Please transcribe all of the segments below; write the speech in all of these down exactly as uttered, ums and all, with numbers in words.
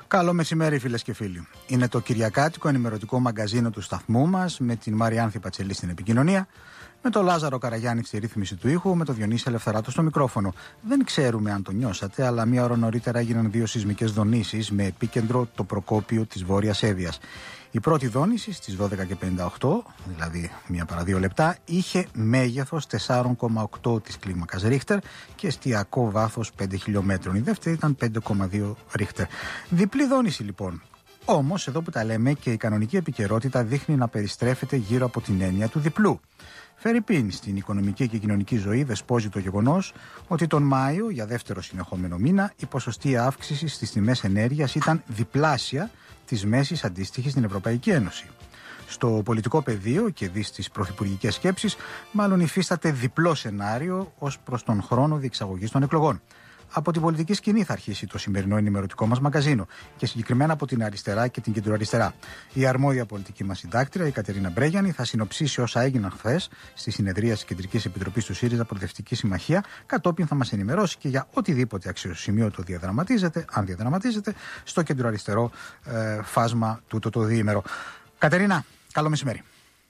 Καλό μεσημέρι, φίλες και φίλοι. Είναι το κυριακάτικο ενημερωτικό μαγκαζίνο του σταθμού μας, με την Μαριάνθη Πατσελή στην επικοινωνία, με τον Λάζαρο Καραγιάννη στη ρύθμιση του ήχου, με τον Διονύση Ελευθεράτο στο μικρόφωνο. Δεν ξέρουμε αν το νιώσατε, αλλά μία ώρα νωρίτερα έγιναν δύο σεισμικές δονήσεις με επίκεντρο το Προκόπιο της Βόρειας Εύβοιας. Η πρώτη δόνηση στις δώδεκα και πενήντα οκτώ, δηλαδή μία παρά δύο λεπτά, είχε μέγεθος τέσσερα κόμμα οκτώ της κλίμακας Ρίχτερ και εστιακό βάθος πέντε χιλιόμετρων. Η δεύτερη ήταν πέντε κόμμα δύο Ρίχτερ. Διπλή δόνηση λοιπόν. Όμως, εδώ που τα λέμε, και η κανονική επικαιρότητα δείχνει να περιστρέφεται γύρω από την έννοια του διπλού. Φερρυπίν, στην οικονομική και κοινωνική ζωή δεσπόζει το γεγονός ότι τον Μάιο, για δεύτερο συνεχόμενο μήνα, η ποσοστή αύξηση στις τιμές ενέργειας ήταν διπλάσια της μέσης αντίστοιχης στην Ευρωπαϊκή Ένωση. Στο πολιτικό πεδίο και δι στις πρωθυπουργικές σκέψεις, μάλλον υφίσταται διπλό σενάριο ως προς τον χρόνο διεξαγωγής των εκλογών. Από την πολιτική σκηνή θα αρχίσει το σημερινό ενημερωτικό μας μαγκαζίνο και συγκεκριμένα από την αριστερά και την κεντροαριστερά. Η αρμόδια πολιτική μας συντάκτρια, η Κατερίνα Μπρέγιανη, θα συνοψίσει όσα έγιναν χθες στη συνεδρία της Κεντρικής Επιτροπής του ΣΥΡΙΖΑ Προοδευτική Συμμαχία. Κατόπιν θα μας ενημερώσει και για οτιδήποτε αξιοσημείωτο διαδραματίζεται, αν διαδραματίζεται, στο κεντροαριστερό ε, φάσμα τούτο το διήμερο. Κατερίνα, καλό μεσημέρι.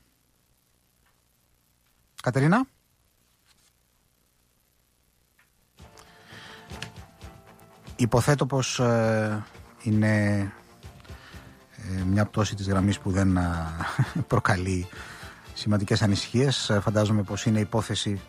Κατερίνα. Υποθέτω πως ε, είναι ε, μια πτώση της γραμμής που δεν ε, προκαλεί σημαντικές ανησυχίες. Ε, φαντάζομαι πως είναι υπόθεση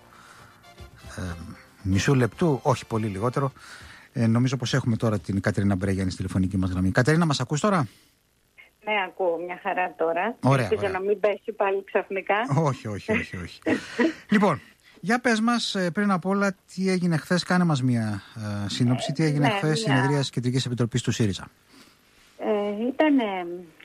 ε, μισού λεπτού, όχι πολύ λιγότερο. Ε, νομίζω πως έχουμε τώρα την Κατερίνα Μπρέγιανη στη τηλεφωνική μας γραμμή. Κατερίνα, μας ακούς τώρα? Ναι, ακούω μια χαρά τώρα. Ωραία, Ελπίζω ωραία. να μην πέσει πάλι ξαφνικά. Όχι, όχι, όχι, όχι. Λοιπόν, για πες μας πριν απ' όλα τι έγινε χθες, κάνε μας μια ε, σύνοψη, τι έγινε ναι, χθες στη μια... συνεδρία της Κεντρικής Επιτροπής του ΣΥΡΙΖΑ. Ε, ήταν ε,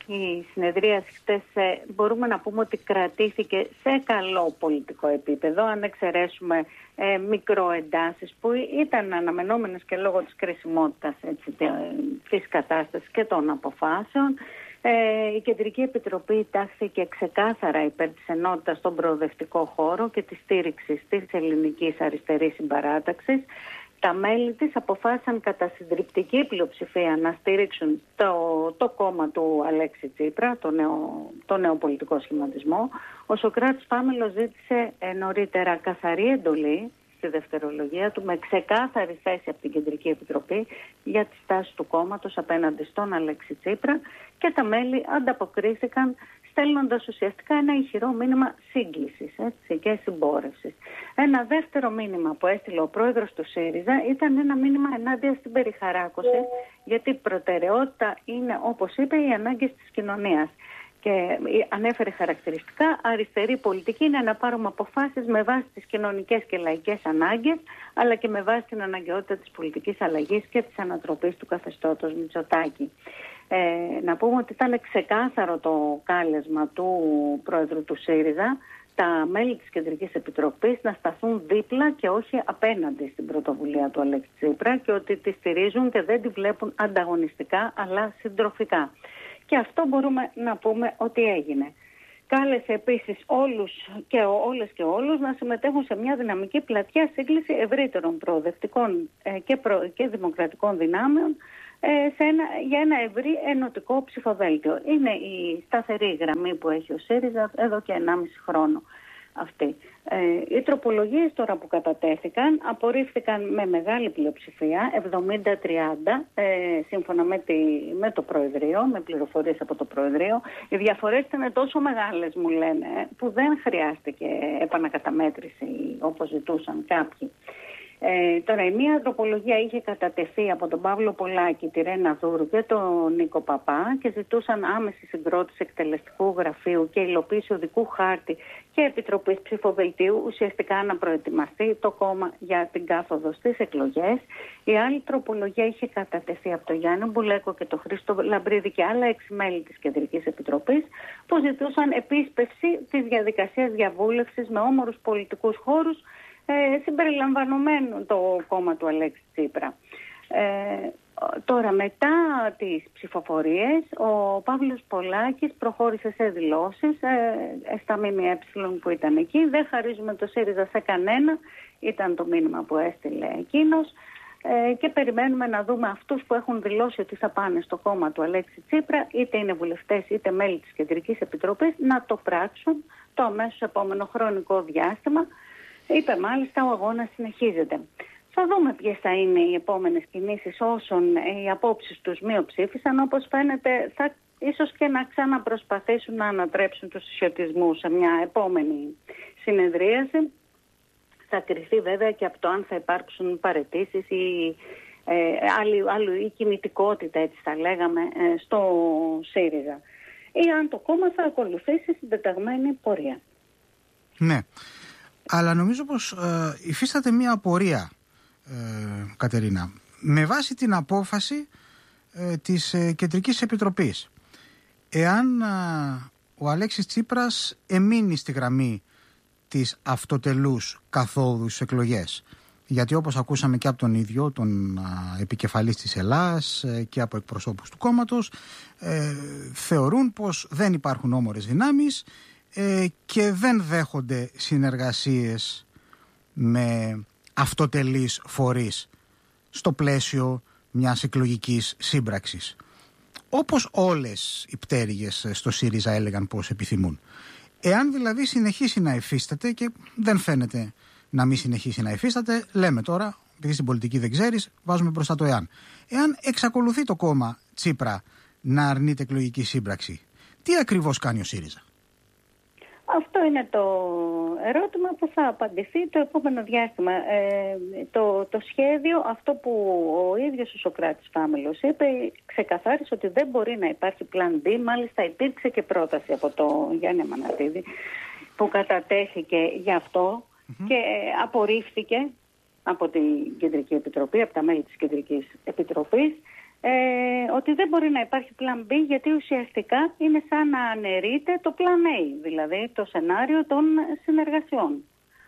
η συνεδρία χθες, ε, μπορούμε να πούμε ότι κρατήθηκε σε καλό πολιτικό επίπεδο, αν εξαιρέσουμε ε, μικροεντάσεις που ήταν αναμενόμενες και λόγω της κρισιμότητας έτσι, της κατάστασης και των αποφάσεων. Ε, η Κεντρική Επιτροπή τάχθηκε ξεκάθαρα υπέρ της ενότητας στον προοδευτικό χώρο και της στήριξης της ελληνικής αριστερής συμπαράταξης. Τα μέλη της αποφάσισαν κατά συντριπτική πλειοψηφία να στήριξουν το, το κόμμα του Αλέξη Τσίπρα, το νέο, το νέο πολιτικό σχηματισμό. Ο Σωκράτης Πάμελος ζήτησε ε, νωρίτερα καθαρή εντολή στη δευτερολογία του, με ξεκάθαρη θέση από την Κεντρική Επιτροπή για τη στάση του κόμματος απέναντι στον Αλέξη Τσίπρα, και τα μέλη ανταποκρίθηκαν στέλνοντας ουσιαστικά ένα ηχηρό μήνυμα σύγκλησης έτσι, και συμπόρευσης. Ένα δεύτερο μήνυμα που έστειλε ο πρόεδρος του ΣΥΡΙΖΑ ήταν ένα μήνυμα ενάντια στην περιχαράκωση, γιατί προτεραιότητα είναι, όπως είπε, οι ανάγκες της κοινωνίας. Και ανέφερε χαρακτηριστικά, αριστερή πολιτική είναι να πάρουμε αποφάσεις με βάση τις κοινωνικές και λαϊκές ανάγκες, αλλά και με βάση την αναγκαιότητα της πολιτικής αλλαγής και της ανατροπής του καθεστώτος Μητσοτάκη. Ε, να πούμε ότι ήταν ξεκάθαρο το κάλεσμα του Πρόεδρου του ΣΥΡΙΖΑ τα μέλη της Κεντρικής Επιτροπής να σταθούν δίπλα και όχι απέναντι στην πρωτοβουλία του Αλέξη Τσίπρα, και ότι τη στηρίζουν και δεν τη βλέπουν ανταγωνιστικά αλλά συντροφικά. Και αυτό μπορούμε να πούμε ότι έγινε. Κάλεσε επίσης όλους και όλες και όλους να συμμετέχουν σε μια δυναμική πλατιά σύγκληση ευρύτερων προοδευτικών και, προ, και δημοκρατικών δυνάμεων σε ένα, για ένα ευρύ ενωτικό ψηφοδέλτιο. Είναι η σταθερή γραμμή που έχει ο ΣΥΡΙΖΑ εδώ και ενάμιση χρόνο αυτή. Ε, οι τροπολογίες τώρα που κατατέθηκαν απορρίφθηκαν με μεγάλη πλειοψηφία, εβδομήντα τριάντα, ε, σύμφωνα με, τη, με το Προεδρείο, με πληροφορίες από το Προεδρείο. Οι διαφορές ήταν τόσο μεγάλες, μου λένε, που δεν χρειάστηκε επανακαταμέτρηση όπως ζητούσαν κάποιοι. Ε, τώρα, η μία τροπολογία είχε κατατεθεί από τον Παύλο Πολάκη, τη Ρένα Δούρου και τον Νίκο Παπά και ζητούσαν άμεση συγκρότηση εκτελεστικού γραφείου και υλοποίηση οδικού χάρτη και επιτροπής ψηφοδελτίου, ουσιαστικά να προετοιμαστεί το κόμμα για την κάθοδο στις εκλογές. Η άλλη τροπολογία είχε κατατεθεί από τον Γιάννη Μπουλέκο και τον Χρήστο Λαμπρίδη και άλλα έξι μέλη της Κεντρικής Επιτροπής, που ζητούσαν επίσπευση της διαδικασίας διαβούλευσης με όμορους πολιτικούς χώρους, Ε, συμπεριλαμβανομένου το κόμμα του Αλέξη Τσίπρα. Ε, τώρα, μετά τις ψηφοφορίες, ο Παύλος Πολάκης προχώρησε σε δηλώσεις ε, στα ΜΜΕ που ήταν εκεί. Δεν χαρίζουμε το ΣΥΡΙΖΑ σε κανένα, ήταν το μήνυμα που έστειλε εκείνος. ε, και περιμένουμε να δούμε αυτούς που έχουν δηλώσει ότι θα πάνε στο κόμμα του Αλέξη Τσίπρα, είτε είναι βουλευτές είτε μέλη της Κεντρικής Επιτροπής, να το πράξουν το αμέσως επόμενο χρονικό διάστημα. Είπε μάλιστα ο αγώνας συνεχίζεται. Θα δούμε ποιες θα είναι οι επόμενες κινήσεις όσων οι απόψεις τους μειοψήφισαν. Όπως φαίνεται θα ίσως και να ξαναπροσπαθήσουν να ανατρέψουν τους συσιωτισμούς σε μια επόμενη συνεδρίαση. Θα κριθεί βέβαια και από το αν θα υπάρξουν παραιτήσεις ή ε, άλλη, άλλη η κινητικότητα, έτσι θα λέγαμε, ε, στο ΣΥΡΙΖΑ. Ή αν το κόμμα θα ακολουθήσει συντεταγμένη πορεία. Ναι, αλλά νομίζω πως ε, υφίσταται μια απορία, ε, Κατερίνα, με βάση την απόφαση ε, της ε, Κεντρικής Επιτροπής. Εάν ε, ο Αλέξης Τσίπρας εμείνει στη γραμμή της αυτοτελούς καθόδου στις εκλογές, γιατί όπως ακούσαμε και από τον ίδιο τον α, επικεφαλής της Ελλάς ε, και από εκπροσώπους του κόμματος, ε, θεωρούν πως δεν υπάρχουν όμορες δυνάμεις ε, και δεν δέχονται συνεργασίες με αυτοτελείς φορείς στο πλαίσιο μιας εκλογικής σύμπραξης. Όπως όλες οι πτέρυγες στο ΣΥΡΙΖΑ έλεγαν πως επιθυμούν. Εάν δηλαδή συνεχίσει να υφίσταται, και δεν φαίνεται να μην συνεχίσει να υφίσταται, λέμε τώρα, επειδή στην πολιτική δεν ξέρεις, βάζουμε μπροστά το εάν. Εάν εξακολουθεί το κόμμα Τσίπρα να αρνείται εκλογική σύμπραξη, τι ακριβώς κάνει ο ΣΥΡΙΖΑ? Αυτό είναι το ερώτημα που θα απαντηθεί το επόμενο διάστημα. Ε, το, το σχέδιο, αυτό που ο ίδιος ο Σωκράτης Φάμελος είπε, ξεκαθάρισε ότι δεν μπορεί να υπάρχει πλάν B. Μάλιστα υπήρξε και πρόταση από το Γιάννη Αμανατίδη που κατατέθηκε γι' αυτό mm-hmm. και απορρίφθηκε από την Κεντρική Επιτροπή, από τα μέλη της Κεντρικής Επιτροπής, Ε, ότι δεν μπορεί να υπάρχει πλάν B, γιατί ουσιαστικά είναι σαν να αναιρείται το πλάν A, δηλαδή το σενάριο των συνεργασιών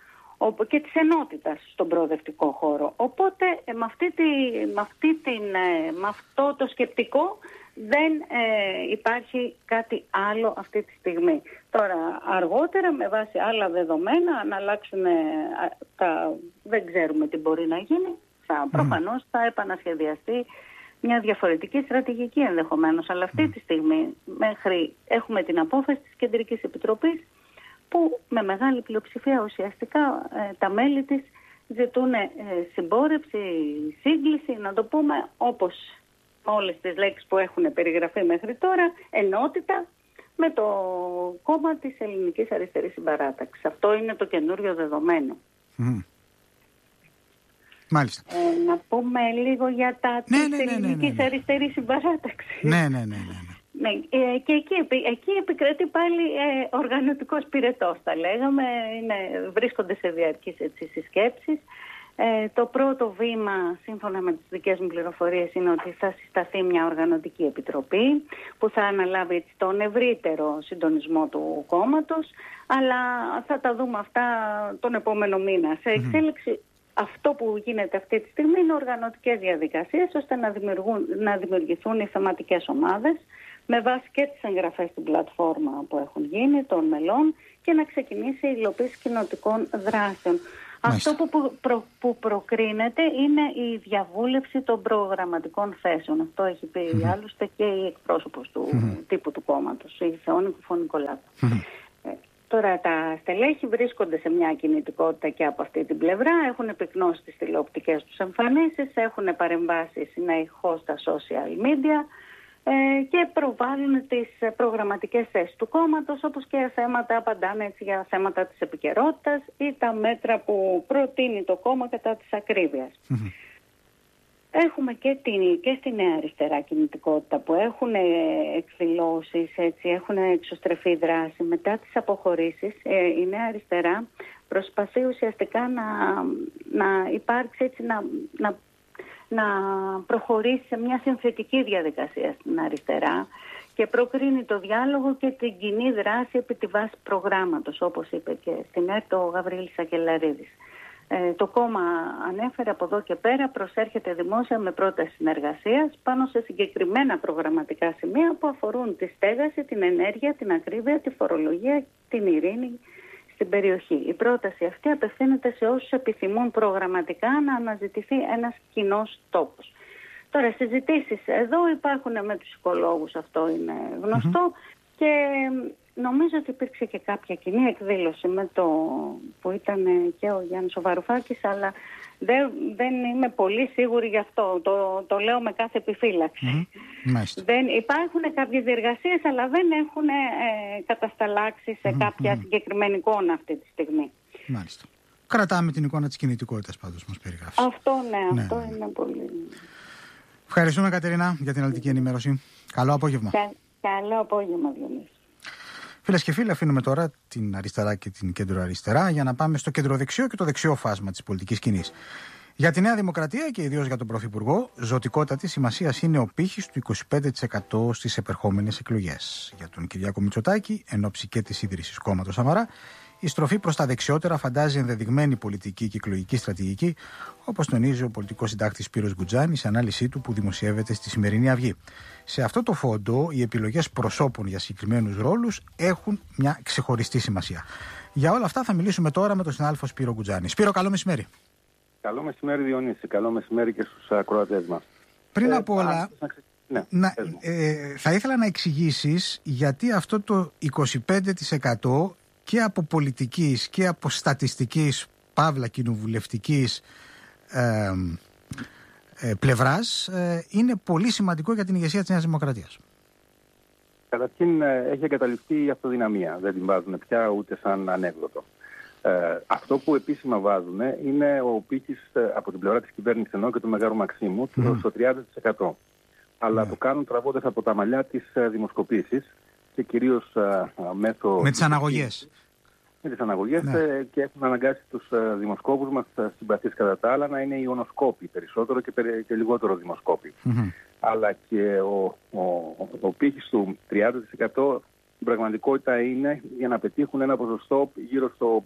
και της ενότητας στον προοδευτικό χώρο. Οπότε με, αυτή τη, με, αυτή την, με αυτό το σκεπτικό δεν ε, υπάρχει κάτι άλλο αυτή τη στιγμή. Τώρα αργότερα με βάση άλλα δεδομένα να αλλάξουν ε, τα, δεν ξέρουμε τι μπορεί να γίνει, θα, προφανώς θα επανασχεδιαστεί μια διαφορετική στρατηγική ενδεχομένως, αλλά αυτή τη στιγμή μέχρι έχουμε την απόφαση της Κεντρικής Επιτροπής που με μεγάλη πλειοψηφία ουσιαστικά ε, τα μέλη της ζητούν ε, συμπόρευση, σύγκληση, να το πούμε όπως όλες τις λέξεις που έχουν περιγραφεί μέχρι τώρα, ενότητα με το κόμμα της Ελληνικής Αριστερής Συμπαράταξης. Αυτό είναι το καινούριο δεδομένο. Mm. Μάλιστα. Ε, να πούμε λίγο για τα ναι, της ναι, ναι, ναι, Ελληνικής ναι, ναι. Αριστερής Συμπαράταξης. Ναι, ναι, ναι, ναι, ναι. Ναι, ε, και εκεί, εκεί επικρατεί πάλι ε, οργανωτικός πυρετός, θα λέγαμε. Είναι, βρίσκονται σε διαρκείς έτσι, συσκέψεις. Ε, το πρώτο βήμα, σύμφωνα με τις δικές μου πληροφορίες, είναι ότι θα συσταθεί μια οργανωτική επιτροπή που θα αναλάβει έτσι, τον ευρύτερο συντονισμό του κόμματος, αλλά θα τα δούμε αυτά τον επόμενο μήνα. Σε εξέλιξη, mm-hmm. αυτό που γίνεται αυτή τη στιγμή είναι οργανωτικές διαδικασίες, ώστε να, δημιουργούν, να δημιουργηθούν οι θεματικές ομάδες, με βάση και τις εγγραφές στην πλατφόρμα που έχουν γίνει των μελών και να ξεκινήσει η υλοποίηση κοινοτικών δράσεων. Μάλιστα. Αυτό που, προ, που προκρίνεται είναι η διαβούλευση των προγραμματικών θέσεων. Αυτό έχει πει mm-hmm. άλλωστε και η εκπρόσωπος του mm-hmm. τύπου του κόμματος, η Θεόνικου Φωνικολάκου. Mm-hmm. Ε, τώρα τα στελέχη βρίσκονται σε μια κινητικότητα και από αυτή την πλευρά, έχουν επικνώσει τις τηλεοπτικές τους εμφανίσεις, έχουν παρεμβάσει συνεχώς στα social media και προβάλλουν τις προγραμματικές θέσεις του κόμματος, όπως και θέματα, απαντάνε έτσι για θέματα της επικαιρότητας ή τα μέτρα που προτείνει το κόμμα κατά της ακρίβειας. Mm-hmm. Έχουμε και, την, και στη Νέα Αριστερά κινητικότητα που έχουν εκδηλώσεις, έτσι, έχουν εξωστρεφή δράση. Μετά τις αποχωρήσεις η Νέα Αριστερά προσπαθεί ουσιαστικά να, να υπάρξει έτσι, να, να να προχωρήσει σε μια συνθετική διαδικασία στην αριστερά και προκρίνει το διάλογο και την κοινή δράση επί τη βάση προγράμματος, όπως είπε και στην ΕΡΤ ο Γαβρίλης Σακελαρίδης. Ε, το κόμμα ανέφερε από εδώ και πέρα προσέρχεται δημόσια με πρόταση συνεργασίας πάνω σε συγκεκριμένα προγραμματικά σημεία που αφορούν τη στέγαση, την ενέργεια, την ακρίβεια, τη φορολογία, την ειρήνη στην περιοχή. Η πρόταση αυτή απευθύνεται σε όσους επιθυμούν προγραμματικά να αναζητηθεί ένας κοινός τόπος. Τώρα, συζητήσεις εδώ υπάρχουν με τους οικολόγους, αυτό είναι γνωστό, mm-hmm. και νομίζω ότι υπήρξε και κάποια κοινή εκδήλωση με το που ήταν και ο Γιάννης ο Βαρουφάκης, αλλά δεν, δεν είμαι πολύ σίγουρη γι' αυτό. Το, το λέω με κάθε επιφύλαξη. Mm-hmm. Δεν, υπάρχουν κάποιες διεργασίες, αλλά δεν έχουν ε, κατασταλάξει σε mm-hmm. κάποια συγκεκριμένη εικόνα αυτή τη στιγμή. Μάλιστα. Κρατάμε την εικόνα της κινητικότητας πάντως μας περιγράφει. Αυτό ναι, ναι, αυτό ναι. είναι πολύ... Ευχαριστούμε, Κατερίνα, για την αναλυτική ενημέρωση. Καλό απόγευμα. Κα, καλό απόγευμα, Διονύση. Φίλες και φίλοι, αφήνουμε τώρα την αριστερά και την κέντρο αριστερά για να πάμε στο κεντροδεξιό και το δεξιό φάσμα της πολιτικής σκηνής. Για τη Νέα Δημοκρατία και ιδίως για τον Πρωθυπουργό, ζωτικότατη σημασία είναι ο πύχης του είκοσι πέντε τοις εκατό στις επερχόμενες εκλογές. Για τον Κυριάκο Μητσοτάκη, εν ώψη και της ίδρυσης κόμματος Σαμαρά, η στροφή προς τα δεξιότερα φαντάζει ενδεδειγμένη πολιτική και εκλογική στρατηγική, όπως τονίζει ο πολιτικός συντάκτης Σπύρος Γκουτζάνης σε ανάλυσή του που δημοσιεύεται στη σημερινή Αυγή. Σε αυτό το φόντο, οι επιλογές προσώπων για συγκεκριμένους ρόλους έχουν μια ξεχωριστή σημασία. Για όλα αυτά θα μιλήσουμε τώρα με τον συνάδελφο Σπύρο Γκουτζάνη. Σπύρο, καλό μεσημέρι. Καλό μεσημέρι, Διονύση. Καλό μεσημέρι και στους ακροατές μας. Πριν ε, από όλα, α, ναι, να, ε, θα ήθελα να εξηγήσεις γιατί αυτό το είκοσι πέντε τοις εκατό και από πολιτικής και από στατιστικής παύλα κοινοβουλευτικής ε, ε, πλευράς ε, είναι πολύ σημαντικό για την ηγεσία της Νέας Δημοκρατίας. Καταρχήν έχει εγκαταλειφθεί η αυτοδυναμία. Δεν την βάζουν πια ούτε σαν ανέκδοτο. Ε, αυτό που επίσημα βάζουν είναι ο πύχης από την πλευρά της κυβέρνησης ενώ και του Μεγάρου Μαξίμου mm. στο τριάντα τοις εκατό. Αλλά mm. το κάνουν τραβώντας από τα μαλλιά της δημοσκοπήσεις και κυρίως uh, μέσω... Με τις αναγωγές. Με τις αναγωγές ναι. και έχουν αναγκάσει τους uh, δημοσκόπους μας, uh, συμπαθείς κατά τα άλλα, να είναι ιονοσκόποι περισσότερο και, και λιγότερο δημοσκόποι. Mm-hmm. Αλλά και ο, ο, ο, ο πύχης του τριάντα τοις εκατό στην πραγματικότητα είναι για να πετύχουν ένα ποσοστό γύρω στο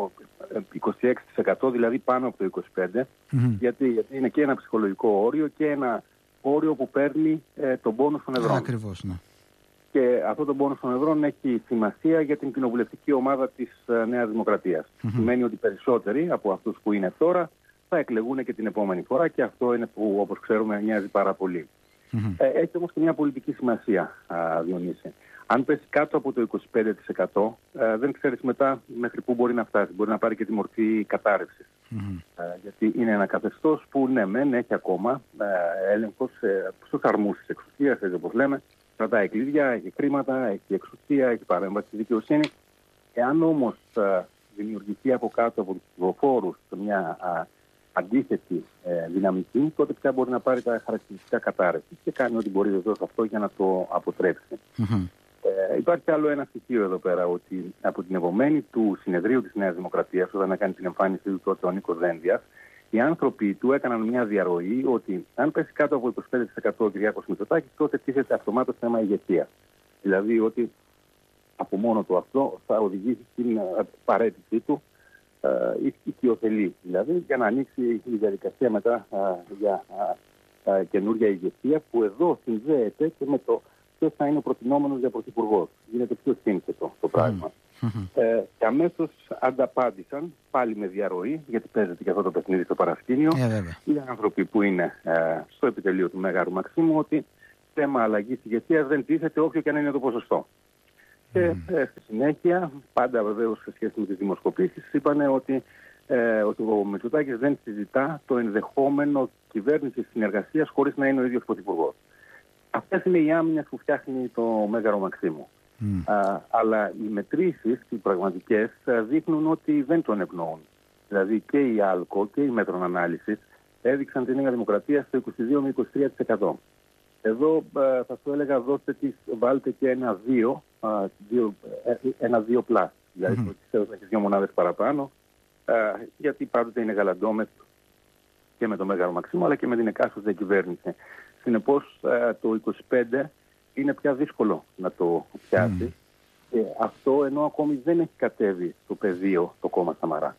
είκοσι έξι τοις εκατό, δηλαδή πάνω από το είκοσι πέντε τοις εκατό, mm-hmm. γιατί, γιατί είναι και ένα ψυχολογικό όριο και ένα όριο που παίρνει ε, τον πόνους των εδρών. Ακριβώς, ναι. Και αυτό το πόνους των εδρών έχει σημασία για την κοινοβουλευτική ομάδα της uh, Νέας Δημοκρατίας. Mm-hmm. Σημαίνει ότι περισσότεροι από αυτούς που είναι τώρα θα εκλεγούν και την επόμενη φορά και αυτό είναι που, όπως ξέρουμε, μοιάζει πάρα πολύ. Mm-hmm. Ε, έχει όμως και μια πολιτική σημασία, α, Διονύση. Αν πέσει κάτω από το είκοσι πέντε τοις εκατό, ε, δεν ξέρεις μετά μέχρι πού μπορεί να φτάσει. Μπορεί να πάρει και τη μορφή κατάρρευσης. Mm-hmm. Ε, γιατί είναι ένα καθεστώς που ναι, μεν έχει ακόμα ε, έλεγχο ε, στους αρμούς της εξουσίας, έτσι όπως λέμε. Κρατάει κλειδιά, έχει χρήματα, έχει εξουσία, έχει παρέμβαση στη δικαιοσύνη. Εάν όμως ε, δημιουργηθεί από κάτω από τους ψηφοφόρους μια α, αντίθετη ε, δυναμική, τότε πια μπορεί να πάρει τα χαρακτηριστικά κατάρρευση και κάνει ό,τι μπορεί βεβαίως αυτό για να το αποτρέψει. Mm-hmm. Ε, υπάρχει άλλο ένα στοιχείο εδώ πέρα, ότι από την επομένη του συνεδρίου της Νέας Δημοκρατίας, όταν έκανε την εμφάνισή του τότε ο Νίκος Δένδιας, οι άνθρωποι του έκαναν μια διαρροή ότι αν πέσει κάτω από είκοσι πέντε τοις εκατό ο Κυριάκος Μητσοτάκης, τότε τίθεται αυτομάτως θέμα ηγεσία. Δηλαδή ότι από μόνο του αυτό θα οδηγήσει στην παρέτησή του ε, οικειοθελή. Δηλαδή για να ανοίξει η διαδικασία μετά ε, για ε, ε, καινούργια ηγεσία, που εδώ συνδέεται και με το ποιος θα είναι ο προτινόμενος για πρωθυπουργός. Γίνεται πιο σύνθετο το πράγμα. Mm-hmm. Ε, και αμέσως ανταπάντησαν πάλι με διαρροή, γιατί παίζεται και αυτό το παιχνίδι στο παρασκήνιο, yeah, οι άνθρωποι που είναι ε, στο επιτελείο του Μεγάρου Μαξίμου, ότι θέμα αλλαγής ηγεσίας δεν τίθεται όποιο και αν είναι το ποσοστό. Mm. Και ε, στη συνέχεια, πάντα βεβαίως σε σχέση με τις δημοσκοπήσεις, είπαν ότι, ε, ότι ο Μητσοτάκης δεν συζητά το ενδεχόμενο κυβέρνησης συνεργασίας χωρίς να είναι ο ίδιος πρωθυπουργός. Αυτές είναι οι άμυνες που φτιάχνει το Μέγαρο Μαξίμου. Mm. Α, αλλά οι μετρήσεις, οι πραγματικές, δείχνουν ότι δεν τον ευνοούν. Δηλαδή και η ΑΛΚΟ και η Μέτρων Ανάλυσης έδειξαν την Νέα Δημοκρατία στο είκοσι δύο με είκοσι τρία τοις εκατό. Εδώ α, θα σου έλεγα δώστε τις, βάλτε και ένα δύο, α, δύο ένα δύο πλάς. Δηλαδή mm-hmm. το έχει δύο μονάδες παραπάνω, α, γιατί πάντοτε είναι γαλαντόμετ και με το Μέγαρο Μαξίμου, αλλά και με την εκάστοτε κυβέρνηση. Συνεπώς το είκοσι πέντε είναι πια δύσκολο να το πιάσει. Mm. Και αυτό ενώ ακόμη δεν έχει κατέβει στο πεδίο το κόμμα Σαμαρά.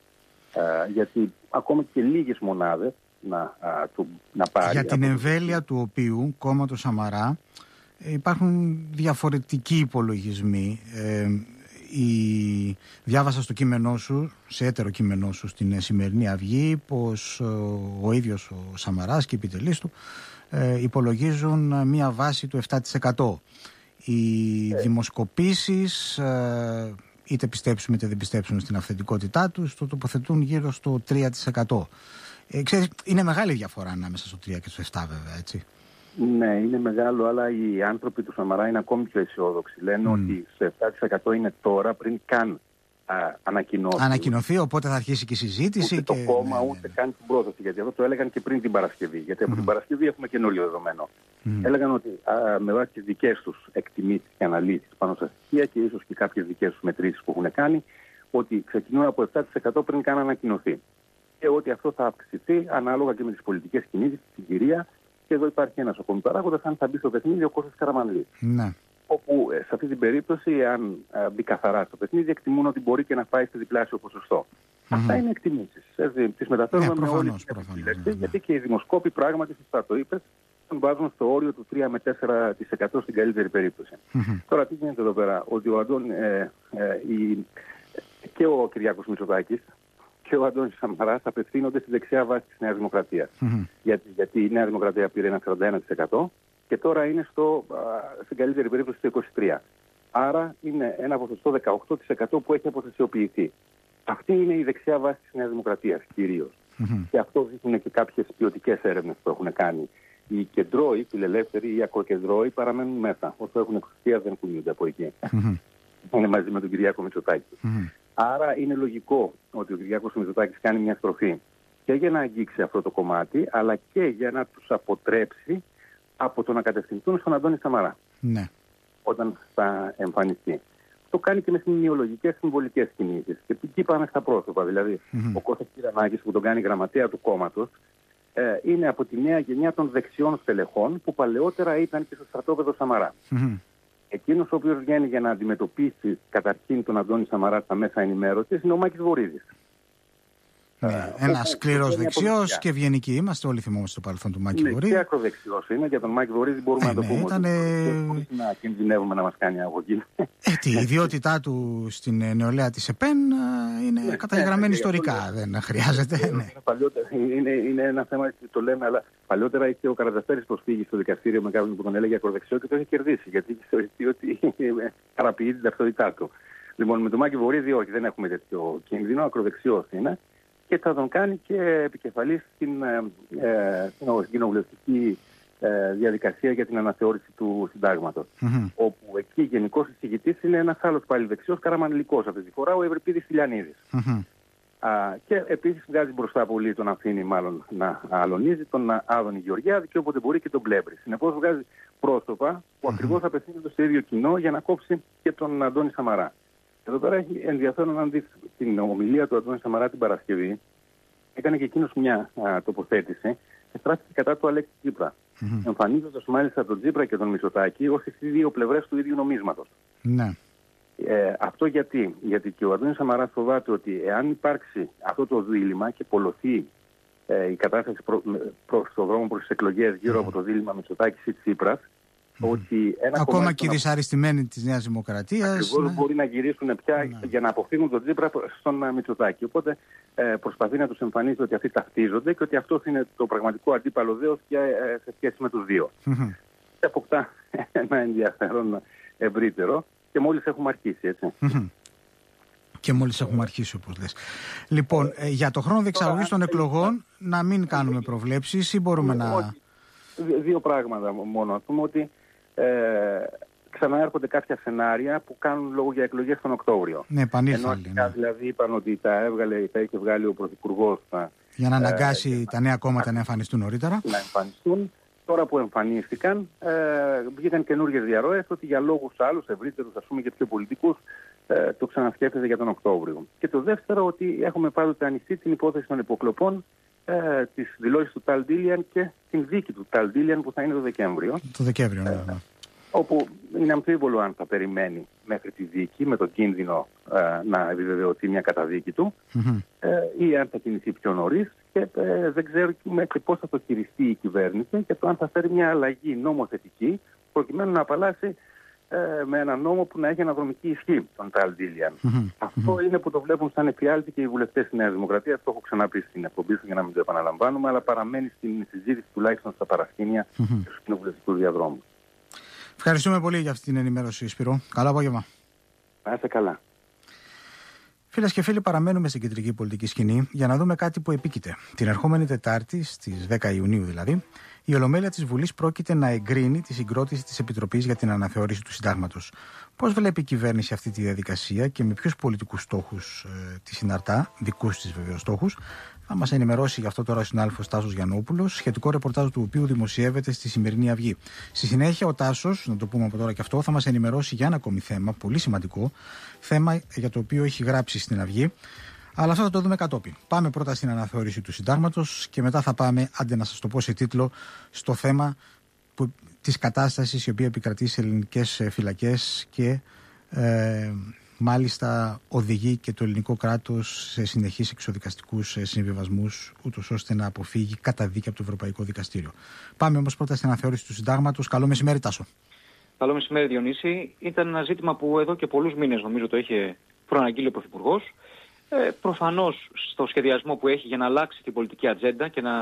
Ε, γιατί ακόμη και λίγες μονάδες να, α, το, να πάρει. Για την εμβέλεια του οποίου κόμματος Σαμαρά υπάρχουν διαφορετικοί υπολογισμοί. Ε, η... διάβασα στο κείμενό σου, σε έτερο κείμενό σου στην σημερινή Αυγή, πως ο ίδιος ο Σαμαράς και οι επιτελείς του ε, υπολογίζουν μία βάση του επτά τοις εκατό. Οι ε. δημοσκοπήσεις, ε, είτε πιστέψουμε είτε δεν πιστέψουμε στην αυθεντικότητά τους, το τοποθετούν γύρω στο τρία τοις εκατό. Ε, ξέρεις, είναι μεγάλη διαφορά ανάμεσα στο τρία και στο επτά βέβαια, έτσι. Ναι, είναι μεγάλο, αλλά οι άνθρωποι του Σαμαρά είναι ακόμη πιο αισιόδοξοι. Λένε mm. ότι σε επτά τοις εκατό είναι τώρα, πριν καν α, ανακοινώσει. Ανακοινωθεί, οπότε θα αρχίσει και η συζήτηση. Ούτε και... το κόμμα, ναι, ούτε ναι. καν την πρόταση. Γιατί αυτό το έλεγαν και πριν την Παρασκευή. Γιατί από mm. την Παρασκευή έχουμε καινούριο δεδομένο. Mm. Έλεγαν ότι α, με βάση τις δικές τους εκτιμήσεις και αναλύσεις πάνω στα στοιχεία και ίσως και κάποιες δικές τους μετρήσεις που έχουν κάνει, ότι ξεκινούν από επτά τοις εκατό πριν καν ανακοινωθεί. Και ότι αυτό θα αυξηθεί ανάλογα και με τις πολιτικές κινήσεις, τη συγκυρία. Και εδώ υπάρχει ένας ακόμη παράγοντας, αν θα μπει στο παιχνίδι ο Κώστας Καραμανλής. Ναι. Όπου σε αυτή την περίπτωση, αν α, μπει καθαρά στο παιχνίδι, εκτιμούν ότι μπορεί και να πάει σε διπλάσιο ποσοστό. Mm-hmm. Αυτά είναι εκτιμήσεις. Τις μεταφέρουμε ναι, με όλη την επιλέξη, ναι, ναι. γιατί και οι δημοσκόποι πράγματι, σωστά το είπες, τον βάζουν στο όριο του τρία με τέσσερα τοις εκατό στην καλύτερη περίπτωση. Mm-hmm. Τώρα τι γίνεται εδώ πέρα, ότι ο Αντών, ε, ε, η, και ο Κυριάκος Μητσοτάκης και ο Αντώνης Σαμαράς απευθύνονται στη δεξιά βάση της Νέας Δημοκρατίας. Mm-hmm. Γιατί, γιατί η Νέα Δημοκρατία πήρε ένα σαράντα ένα τοις εκατό και τώρα είναι στο, α, στην καλύτερη περίπτωση στο είκοσι τρία τοις εκατό. Άρα είναι ένα ποσοστό δεκαοκτώ τοις εκατό που έχει αποθεσιοποιηθεί. Αυτή είναι η δεξιά βάση της Νέας Δημοκρατίας κυρίως. Mm-hmm. Και αυτό δείχνουν και κάποιες ποιοτικές έρευνες που έχουν κάνει. Οι κεντρώοι, οι φιλελεύθεροι, οι ακροκεντρώοι παραμένουν μέσα. Όσο έχουν εξουσία δεν κουνιούνται από εκεί. Mm-hmm. Είναι μαζί με τον Κυριάκο Μητσοτάκη. Mm-hmm. Άρα είναι λογικό ότι ο Κυριάκος Μητσοτάκης κάνει μια στροφή και για να αγγίξει αυτό το κομμάτι, αλλά και για να τους αποτρέψει από το να κατευθυνθούν στον Αντώνη Σαμαρά. Ναι. Όταν θα εμφανιστεί. Το κάνει και με σημειολογικές συμβολικές κινήσεις. Και εκεί πάμε στα πρόσωπα. Δηλαδή, mm-hmm. ο Κώστας Κυρανάκης που τον κάνει γραμματέα του κόμματος ε, είναι από τη νέα γενιά των δεξιών στελεχών που παλαιότερα ήταν και στο στρατόπεδο Σαμαρά. Mm-hmm. Εκείνος ο οποίος βγαίνει για να αντιμετωπίσει καταρχήν τον Αντώνη Σαμαρά στα μέσα ενημέρωσης είναι ο Μάκης Βορίδης. Ναι, ένας σκληρός δεξιός και ευγενικοί είμαστε. Όλοι θυμόμαστε το παρελθόν του Μάκη ναι, Βορίδη. Και ακροδεξιός είναι. Για τον Μάκη Βορίδη μπορούμε ε, να το ναι, πούμε. Ήτανε... Ότι να κινδυνεύουμε να μας κάνει αγωγή. Ε, τι, η ιδιότητά του στην νεολαία της ΕΠΕΝ είναι ναι, καταγεγραμμένη ναι, ιστορικά. Ναι, δεν χρειάζεται. Ναι. Είναι, είναι ένα θέμα, το λέμε, αλλά παλιότερα είχε ο Καρατζαφέρης προσφύγει στο δικαστήριο με κάποιον που τον έλεγε ακροδεξιό και το είχε κερδίσει. Γιατί είχε θεωρηθεί ότι παραποιεί την ταυτότητά του. Λοιπόν, με τον Μάκη Βορίδη, όχι, δεν έχουμε τέτοιο κίνδυνο. Ακροδεξιός είναι. Και θα τον κάνει και επικεφαλής στην ε, κοινοβουλευτική ε, διαδικασία για την αναθεώρηση του συντάγματος. Mm-hmm. Όπου εκεί γενικός εισηγητής είναι ένας άλλος πάλι δεξιός, καραμανλικός αυτή τη φορά, ο Ευρυπίδης Τηλιανίδης. Mm-hmm. Α, και επίσης βγάζει μπροστά πολύ, τον αφήνει μάλλον να αλωνίζει, τον Άδωνη Γεωργιάδη και όποτε μπορεί και τον Πλεύρη. Συνεπώς βγάζει πρόσωπα που mm-hmm. ακριβώς απευθύνονται στο ίδιο κοινό για να κόψει και τον Αντώνη Σαμαρά. Εδώ πέρα έχει ενδιαφέρον να δεις την ομιλία του Αντώνη Σαμαρά την Παρασκευή. Έκανε και εκείνος μια α, τοποθέτηση και στράφηκε κατά του Αλέξη Τσίπρα. Mm-hmm. Εμφανίζοντας μάλιστα τον Τσίπρα και τον Μητσοτάκη ως οι δύο πλευρές του ίδιου νομίσματος. Ναι. Ε, αυτό γιατί, γιατί και ο Αντώνης Σαμαράς φοβάται ότι εάν υπάρξει αυτό το δίλημμα και πολλωθεί ε, η κατάσταση προ, προς το δρόμο προς τις εκλογές γύρω mm-hmm. από το δίλημμα Μητσοτάκης ή Τσίπρας, ότι ένα ακόμα και οι δυσαρεστημένοι της Νέας Δημοκρατίας ακριβώς ναι. μπορεί να γυρίσουν πια ναι. για να αποφύγουν τον Τσίπρα στον Μητσοτάκη. Οπότε ε, προσπαθεί να τους εμφανίσει ότι αυτοί ταυτίζονται και ότι αυτό είναι το πραγματικό αντίπαλο δέος και, ε, σε σχέση με τους δύο. Mm-hmm. Και αποκτά ένα ενδιαφέρον ευρύτερο και μόλις έχουμε αρχίσει, έτσι. Mm-hmm. Και μόλις έχουμε αρχίσει, όπως λες. Λοιπόν, ε, για το χρόνο διεξαγωγής των εκλογών να μην κάνουμε προβλέψεις ή μπορούμε να... Δύο πράγματα μόνο. Ας πούμε ότι Ε, ξαναέρχονται κάποια σενάρια που κάνουν λόγο για εκλογές τον Οκτώβριο. Ναι, πανήρθαλοι. Ενώ ναι. δηλαδή είπαν ότι τα, έβγαλε, τα είχε βγάλει ο Πρωθυπουργός για να αναγκάσει ε, τα νέα κόμματα να εμφανιστούν νωρίτερα. Να εμφανιστούν. Τώρα που εμφανίστηκαν, ε, βγήκαν καινούργιες διαρροές ότι για λόγους άλλους, ευρύτερους ας πούμε και πιο πολιτικούς, ε, το ξανασκέφτεται για τον Οκτώβριο. Και το δεύτερο, ότι έχουμε πάντοτε ανοιχτή την υπόθεση των υποκλοπών, ε, τις δηλώσεις του Ταλ Ντίλιαν και την δίκη του Ταλ Ντίλιαν που θα είναι το Δεκέμβριο. Το Δεκέμβριο, ναι. Ε, όπου είναι αμφίβολο αν θα περιμένει μέχρι τη δίκη με τον κίνδυνο ε, να επιβεβαιωθεί μια καταδίκη του mm-hmm. ε, ή αν θα κινηθεί πιο νωρίς και ε, δεν ξέρουμε και πώς θα το χειριστεί η κυβέρνηση και το αν θα φέρει μια αλλαγή νομοθετική προκειμένου να απαλλάσει ε, με ένα νόμο που να έχει αναδρομική ισχύ, τον Trial Dillian. Mm-hmm. Αυτό mm-hmm. είναι που το βλέπουν σαν εφιάλτη και οι βουλευτές της Νέας Δημοκρατίας. Το έχω ξαναπεί στην εκπομπή σου για να μην το επαναλαμβάνουμε, αλλά παραμένει στην συζήτηση τουλάχιστον στα παρασκήνια mm-hmm. και στους κοινοβουλευτικούς διαδρόμους. Ευχαριστούμε πολύ για αυτή την ενημέρωση, Σπύρο. Καλό απόγευμα. Να είστε καλά. Φίλες και φίλοι, παραμένουμε στην κεντρική πολιτική σκηνή για να δούμε κάτι που επίκειται. Την ερχόμενη Τετάρτη, στις δέκα Ιουνίου δηλαδή, η Ολομέλεια της Βουλής πρόκειται να εγκρίνει τη συγκρότηση της Επιτροπής για την αναθεώρηση του Συντάγματος. Πώς βλέπει η κυβέρνηση αυτή τη διαδικασία και με ποιους πολιτικούς στόχους ε, τη συναρτά, δικούς της βεβαίως στόχους, θα μας ενημερώσει γι' αυτό τώρα ο συνάδελφος Τάσος Γιαννόπουλος, σχετικό ρεπορτάζ του οποίου δημοσιεύεται στη σημερινή Αυγή. Στη συνέχεια, ο Τάσος, να το πούμε από τώρα και αυτό, θα μας ενημερώσει για ένα ακόμη θέμα, πολύ σημαντικό, θέμα για το οποίο έχει γράψει στην Αυγή. Αλλά αυτό θα το δούμε κατόπιν. Πάμε πρώτα στην αναθεώρηση του Συντάγματος και μετά θα πάμε, άντε να σας το πω σε τίτλο, στο θέμα που, της κατάστασης η οποία επικρατεί σε ελληνικές φυλακές και ε, μάλιστα οδηγεί και το ελληνικό κράτος σε συνεχείς εξοδικαστικούς συμβιβασμούς, ούτως ώστε να αποφύγει καταδίκη από το Ευρωπαϊκό Δικαστήριο. Πάμε όμως πρώτα στην αναθεώρηση του Συντάγματος. Καλό μεσημέρι, Τάσο. Καλό μεσημέρι, Διονύση. Ήταν ένα ζήτημα που εδώ και πολλούς μήνες νομίζω το είχε προαναγγείλει ο Πρωθυπουργός. Ε, προφανώς στο σχεδιασμό που έχει για να αλλάξει την πολιτική ατζέντα και να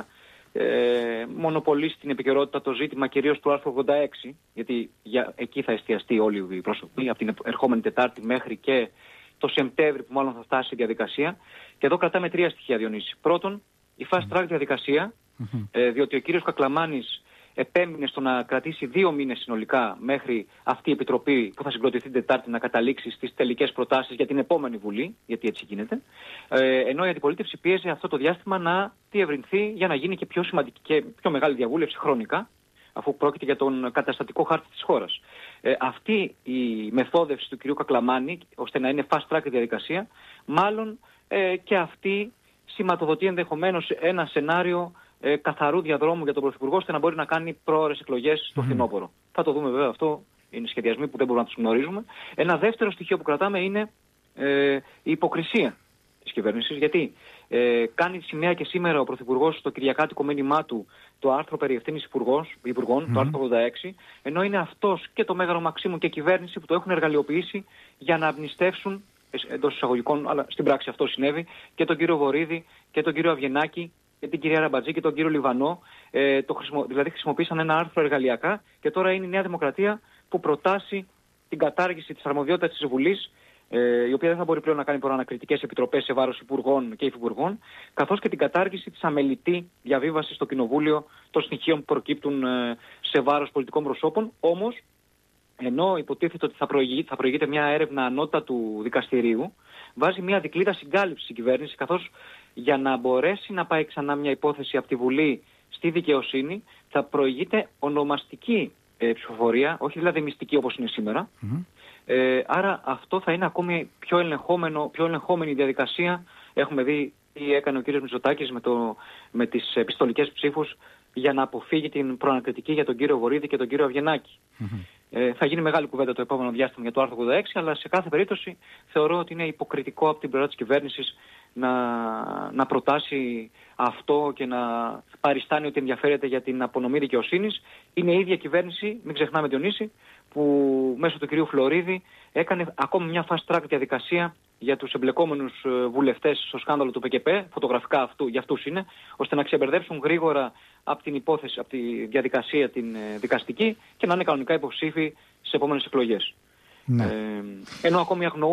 ε, μονοπολίσει την επικαιρότητα το ζήτημα κυρίως του άρθρου ογδόντα έξι, γιατί για, εκεί θα εστιαστεί όλη η προσωπή από την ερχόμενη Τετάρτη μέχρι και το Σεπτέμβρη που μάλλον θα φτάσει η διαδικασία. Και εδώ κρατάμε τρία στοιχεία, Διονύση. Πρώτον, η fast track διαδικασία, mm-hmm. ε, διότι ο κύριος Κακλαμάνης επέμεινε στο να κρατήσει δύο μήνες συνολικά μέχρι αυτή η επιτροπή που θα συγκροτηθεί την Τετάρτη να καταλήξει στις τελικές προτάσεις για την επόμενη Βουλή, γιατί έτσι γίνεται. Ε, ενώ η αντιπολίτευση πίεζε αυτό το διάστημα να διευρυνθεί για να γίνει και πιο σημαντική και πιο μεγάλη διαβούλευση χρονικά, αφού πρόκειται για τον καταστατικό χάρτη της χώρας. Ε, αυτή η μεθόδευση του κ. Κακλαμάνη, ώστε να είναι fast track η διαδικασία, μάλλον ε, και αυτή σηματοδοτεί ενδεχομένως ένα σενάριο Ε, καθαρού διαδρόμου για τον Πρωθυπουργό, ώστε να μπορεί να κάνει πρόωρες εκλογές στο φθινόπωρο. Mm. Θα το δούμε βέβαια αυτό, είναι σχεδιασμοί που δεν μπορούμε να τους γνωρίζουμε. Ένα δεύτερο στοιχείο που κρατάμε είναι ε, η υποκρισία της κυβέρνησης, γιατί ε, κάνει σημαία και σήμερα ο Πρωθυπουργός στο κυριακάτικο μήνυμά του το άρθρο περί ευθύνης υπουργών, mm. το άρθρο ογδόντα έξι, ενώ είναι αυτός και το Μέγαρο Μαξίμου και η κυβέρνηση που το έχουν εργαλειοποιήσει για να αμνηστεύσουν, εντός εισαγωγικών, αλλά στην πράξη αυτό συνέβη, και τον κύριο Βορίδη και τον κύριο Αβγενάκη και την κυρία Ραμπατζή και τον κύριο Λιβανό, ε, το χρησιμο... δηλαδή χρησιμοποίησαν ένα άρθρο εργαλειακά και τώρα είναι η Νέα Δημοκρατία που προτάσει την κατάργηση της αρμοδιότητας της Βουλής, ε, η οποία δεν θα μπορεί πλέον να κάνει προανακριτικές επιτροπές σε βάρος υπουργών και υφυπουργών, καθώς και την κατάργηση της αμελητή διαβίβασης στο Κοινοβούλιο των στοιχείων που προκύπτουν ε, σε βάρος πολιτικών προσώπων. Όμως, ενώ υποτίθεται ότι θα προηγείται, θα προηγείται μια έρευνα ανώτατου δικαστηρίου, βάζει μια δικλείδα συγκάλυψης η κυβέρνηση, καθώς για να μπορέσει να πάει ξανά μια υπόθεση από τη Βουλή στη δικαιοσύνη, θα προηγείται ονομαστική ε, ψηφοφορία, όχι δηλαδή μυστική όπως είναι σήμερα. Mm-hmm. Ε, άρα αυτό θα είναι ακόμη πιο, ελεγχόμενο, πιο ελεγχόμενη διαδικασία. Έχουμε δει τι έκανε ο κ. Μητσοτάκης με, το, με τις επιστολικές ψήφους για να αποφύγει την προανακριτική για τον κύριο Βορίδη και τον κύριο Αβγενάκη. Mm-hmm. Ε, θα γίνει μεγάλη κουβέντα το επόμενο διάστημα για το άρθρο ογδόντα έξι, αλλά σε κάθε περίπτωση θεωρώ ότι είναι υποκριτικό από την πλευρά της κυβέρνησης να, να προτάσει αυτό και να παριστάνει ότι ενδιαφέρεται για την απονομή δικαιοσύνης. Είναι η ίδια κυβέρνηση, μην ξεχνάμε Διονύση, που μέσω του κυρίου Φλωρίδη έκανε ακόμη μια fast track διαδικασία για τους εμπλεκόμενους βουλευτές στο σκάνδαλο του ΠΚΠ, φωτογραφικά αυτού, για αυτούς είναι, ώστε να ξεμπερδέψουν γρήγορα από την υπόθεση, από τη διαδικασία την δικαστική και να είναι κανονικά υποψήφοι στις επόμενες εκλογές. Ναι. Ε, ενώ ακόμη αγνοούν